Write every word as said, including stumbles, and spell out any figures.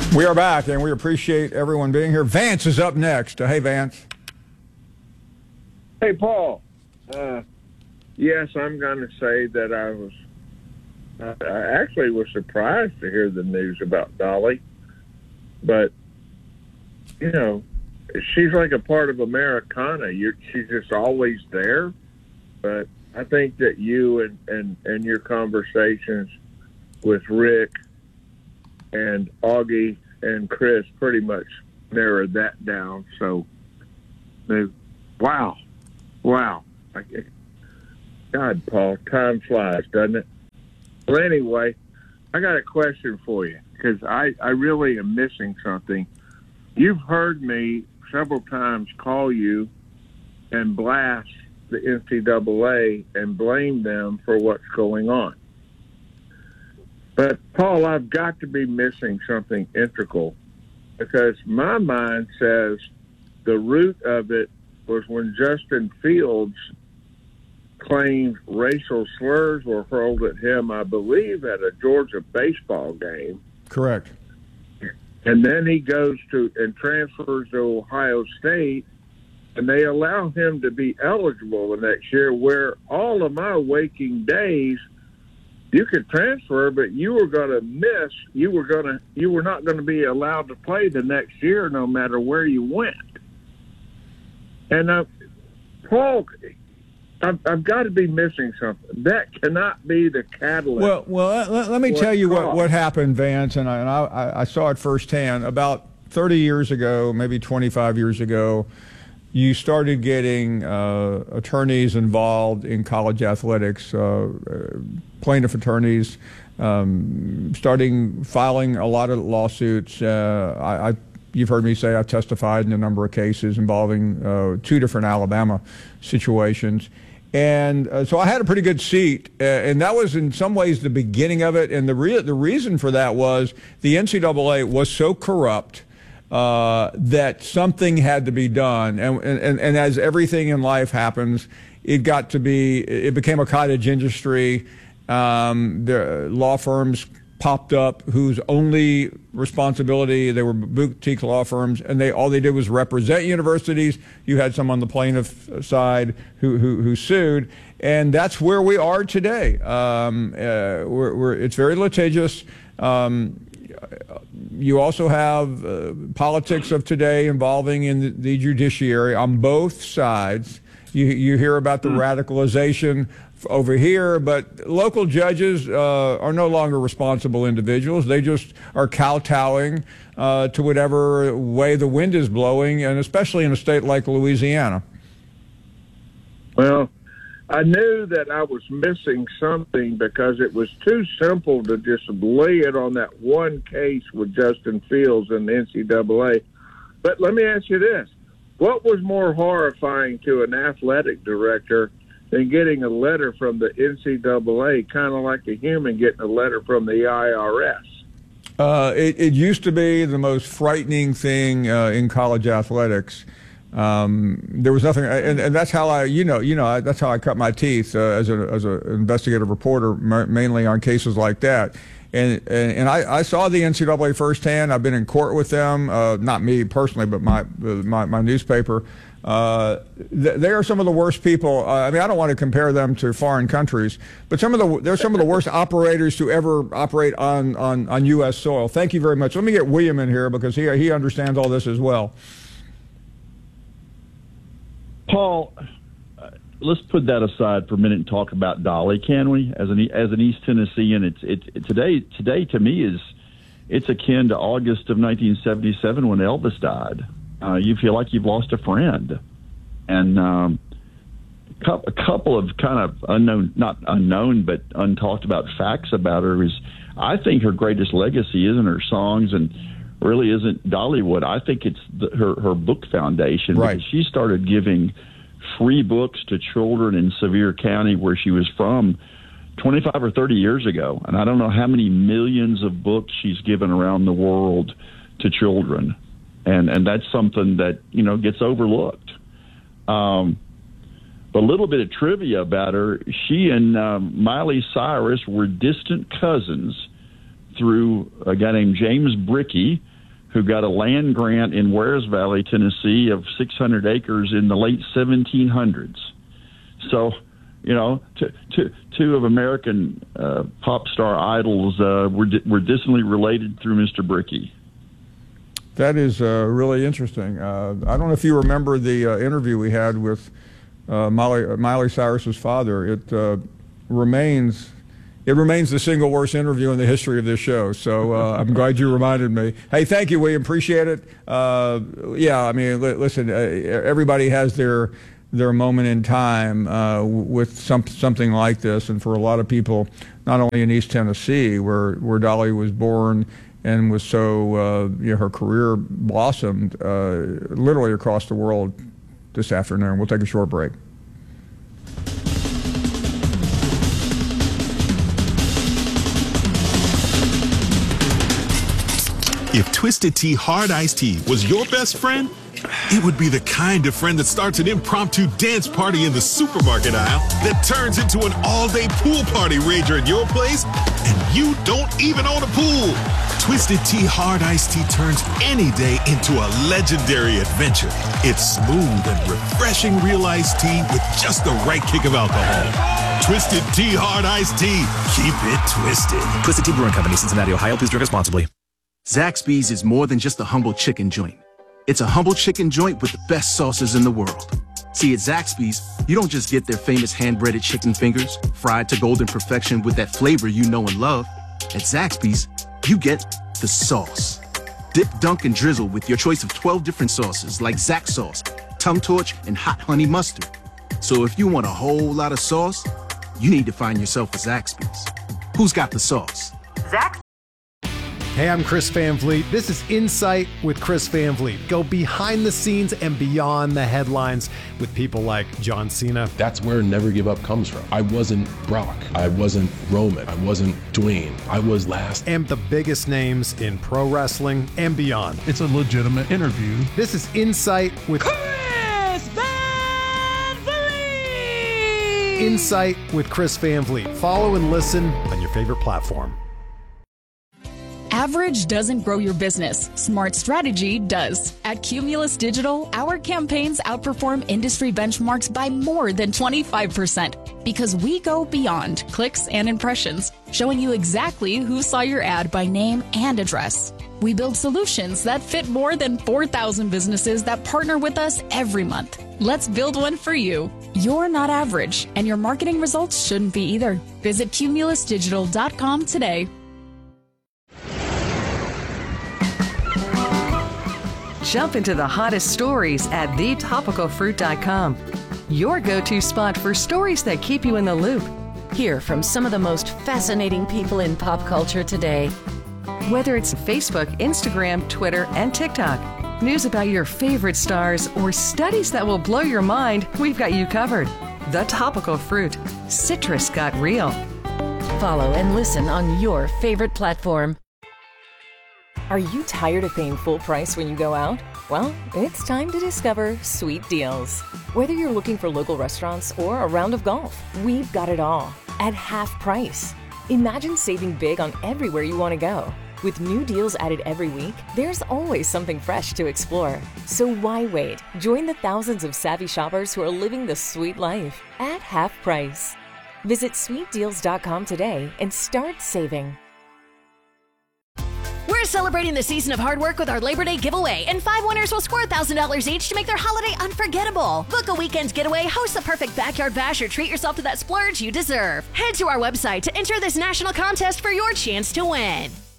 We are back, and we appreciate everyone being here. Vance is up next. Hey, Vance. Hey, Paul. Uh, yes, I'm going to say that I was, uh, I actually was surprised to hear the news about Dolly. But, you know, she's like a part of Americana. You're, she's just always there. But I think that you and, and, and your conversations with Rick and Augie and Chris pretty much narrowed that down. So, they, wow. Wow. God, Paul, time flies, doesn't it? Well, anyway, I got a question for you because I, I really am missing something. You've heard me several times call you and blast the N C double A and blame them for what's going on. But, Paul, I've got to be missing something integral because my mind says the root of it was when Justin Fields claimed racial slurs were hurled at him, I believe, at a Georgia baseball game. Correct. And then he goes to and transfers to Ohio State, and they allow him to be eligible the next year, where all of my waking days you could transfer, but you were going to miss. You were going to. You were not going to be allowed to play the next year, no matter where you went. And uh, Paul, I've, I've got to be missing something. That cannot be the catalyst. Well, well, let, let me tell you what, what happened, Vance, and, I, and I, I saw it firsthand. About thirty years ago, maybe twenty-five years ago, you started getting uh, attorneys involved in college athletics, uh, plaintiff attorneys, um, starting filing a lot of lawsuits. Uh, I, I, you've heard me say I've testified in a number of cases involving uh, two different Alabama situations. And uh, so I had a pretty good seat, uh, and that was in some ways the beginning of it. And the, re- the reason for that was the N C double A was so corrupt Uh, that something had to be done. And, and, and as everything in life happens, it got to be, it became a cottage industry. Um, the law firms popped up whose only responsibility, they were boutique law firms, and they all they did was represent universities. You had some on the plaintiff side who, who, who sued. And that's where we are today. Um, uh, we're, we're, it's very litigious. Um, You also have uh, politics of today involving in the, the judiciary on both sides. You, you hear about the mm. radicalization over here, but local judges uh, are no longer responsible individuals. They just are kowtowing uh, to whatever way the wind is blowing, and especially in a state like Louisiana. Well, I knew that I was missing something because it was too simple to just lay it on that one case with Justin Fields and the N C double A. But let me ask you this. What was more horrifying to an athletic director than getting a letter from the N C double A, kind of like a human getting a letter from the I R S? Uh, it, it used to be the most frightening thing uh, in college athletics. Um, there was nothing, and, and that's how I, you know, you know, that's how I cut my teeth uh, as a as an investigative reporter, mainly on cases like that. And and, and I, I saw the N C double A firsthand. I've been in court with them, uh, not me personally, but my my, my newspaper. Uh, th- they are some of the worst people. Uh, I mean, I don't want to compare them to foreign countries, but some of the they're some of the worst operators to ever operate on on on U S soil. Thank you very much. Let me get William in here because he he understands all this as well. Paul, uh, let's put that aside for a minute and talk about Dolly, can we? As an as an East Tennessean, it's it, it today today to me is it's akin to August of nineteen seventy-seven when Elvis died. Uh, you feel like you've lost a friend, and um, a couple of kind of unknown, not unknown, but untalked about facts about her is I think her greatest legacy isn't her songs and really isn't Dollywood. I think it's the, her, her book foundation. Right. Because she started giving free books to children in Sevier County, where she was from, twenty-five or thirty years ago. And I don't know how many millions of books she's given around the world to children. And and that's something that, you know, gets overlooked. Um, but a little bit of trivia about her, she and um, Miley Cyrus were distant cousins through a guy named James Brickey who got a land grant in Wares Valley, Tennessee, of six hundred acres in the late seventeen hundreds. So, you know, two, two, two of American uh, pop star idols uh, were di- were distantly related through Mister Brickey. That is uh, really interesting. Uh, I don't know if you remember the uh, interview we had with uh, Miley, uh, Miley Cyrus's father. It uh, remains it remains the single worst interview in the history of this show. So uh, I'm glad you reminded me. Hey, thank you, William. Appreciate it. Uh, yeah, I mean, li- listen, uh, everybody has their their moment in time uh, with some, something like this, and for a lot of people, not only in East Tennessee, where, where Dolly was born and was so, uh, you know, her career blossomed uh, literally across the world this afternoon. We'll take a short break. If Twisted Tea Hard Iced Tea was your best friend, it would be the kind of friend that starts an impromptu dance party in the supermarket aisle that turns into an all-day pool party rager at your place, and you don't even own a pool. Twisted Tea Hard Iced Tea turns any day into a legendary adventure. It's smooth and refreshing real iced tea with just the right kick of alcohol. Twisted Tea Hard Iced Tea. Keep it twisted. Twisted Tea Brewing Company, Cincinnati, Ohio. Please drink responsibly. Zaxby's is more than just a humble chicken joint. It's a humble chicken joint with the best sauces in the world. See, at Zaxby's, you don't just get their famous hand-breaded chicken fingers, fried to golden perfection with that flavor you know and love. At Zaxby's, you get the sauce. Dip, dunk, and drizzle with your choice of twelve different sauces like Zax sauce, Tum Torch, and hot honey mustard. So if you want a whole lot of sauce, you need to find yourself a Zaxby's. Who's got the sauce? Zax. Hey, I'm Chris Van Vliet. This is Insight with Chris Van Vliet. Go behind the scenes and beyond the headlines with people like John Cena. That's where Never Give Up comes from. I wasn't Brock. I wasn't Roman. I wasn't Dwayne. I was last. And the biggest names in pro wrestling and beyond. It's a legitimate interview. This is Insight with Chris Van Vliet. Insight with Chris Van Vliet. Follow and listen on your favorite platform. Average doesn't grow your business. Smart strategy does. At Cumulus Digital, our campaigns outperform industry benchmarks by more than twenty-five percent because we go beyond clicks and impressions, showing you exactly who saw your ad by name and address. We build solutions that fit more than four thousand businesses that partner with us every month. Let's build one for you. You're not average, and your marketing results shouldn't be either. Visit cumulus digital dot com today. Jump into the hottest stories at the topical fruit dot com. Your go-to spot for stories that keep you in the loop. Hear from some of the most fascinating people in pop culture today. Whether it's Facebook, Instagram, Twitter, and TikTok, news about your favorite stars, or studies that will blow your mind, we've got you covered. The Topical Fruit. Citrus got real. Follow and listen on your favorite platform. Are you tired of paying full price when you go out? Well, it's time to discover Sweet Deals. Whether you're looking for local restaurants or a round of golf, we've got it all at half price. Imagine saving big on everywhere you want to go. With new deals added every week, there's always something fresh to explore. So why wait? Join the thousands of savvy shoppers who are living the sweet life at half price. Visit sweet deals dot com today and start saving. We're celebrating the season of hard work with our Labor Day giveaway, and five winners will score one thousand dollars each to make their holiday unforgettable. Book a weekend getaway, host the perfect backyard bash, or treat yourself to that splurge you deserve. Head to our website to enter this national contest for your chance to win.